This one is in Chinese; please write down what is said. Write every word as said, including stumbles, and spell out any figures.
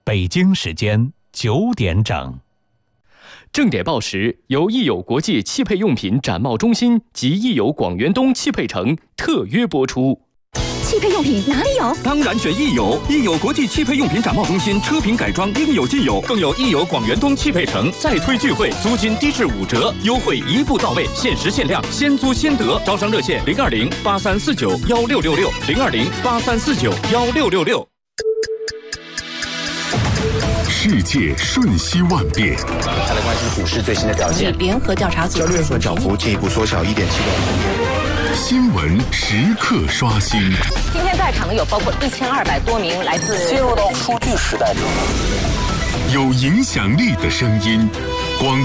北京时间九点整。 正点报时由益友国际汽配用品展贸中心及益友广元东汽配城特约播出。 汽配用品哪里有？ 当然选益友，益友国际汽配用品展贸中心，车品改装应有尽有，更有益友广元东汽配城再推聚会，租金低至五折，优惠一步到位，限时限量，先租先得。招商热线零二零八三四九幺六六六零二零八三四九幺六六六。 世界瞬息万变， 再来关心股市最新的表现。 联合调查组交易所涨幅进一步缩小一点七个。 新闻时刻刷新。 今天在场的有包括一千二百多名来自。 进入到数据时代之后， 有影响力的声音，